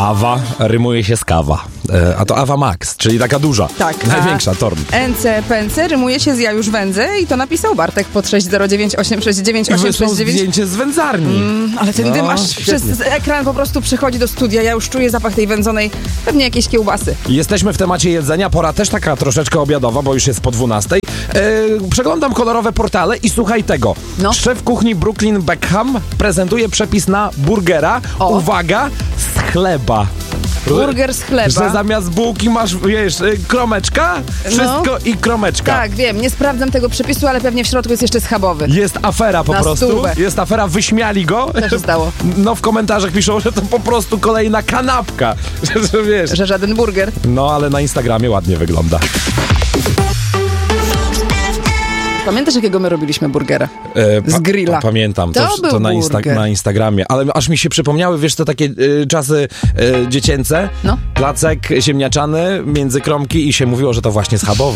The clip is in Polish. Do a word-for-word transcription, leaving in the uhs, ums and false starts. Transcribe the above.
Awa rymuje się z kawa, e, a to Awa Max, czyli taka duża, tak, największa torm. N C Pence rymuje się z ja już wędzę i to napisał Bartek pod sześć zero dziewięć osiem sześć dziewięć osiem sześć Wysłał dziewięć. zdjęcie z wędzarni. Mm, ale ten No, dym aż świetnie. przez ekran po prostu przychodzi do studia. Ja już czuję zapach tej wędzonej, pewnie jakieś kiełbasy. Jesteśmy w temacie jedzenia, pora też taka troszeczkę obiadowa, bo już jest po dwunastej. E, przeglądam kolorowe portale i słuchaj tego. No. Szef kuchni Brooklyn Beckham prezentuje przepis na burgera, O. uwaga, z chleba. Burger z chleba. Że zamiast bułki masz, wiesz, y, kromeczka, wszystko No. i kromeczka. Tak, wiem, nie sprawdzam tego przepisu, ale pewnie w środku jest jeszcze schabowy. Jest afera po Na prostu. stówę. Jest afera, wyśmiali go. Co się stało? No w komentarzach piszą, że to po prostu kolejna kanapka. Że, że wiesz. Że żaden burger. No ale na Instagramie ładnie wygląda. Pamiętasz, jakiego my robiliśmy burgera? E, Z grilla. Pa, pamiętam, To to, był to na, insta- burger. na Instagramie. Ale aż mi się przypomniały, wiesz, to takie y, czasy y, dziecięce. No. Placek ziemniaczany między kromki i się mówiło, że to właśnie schabowy.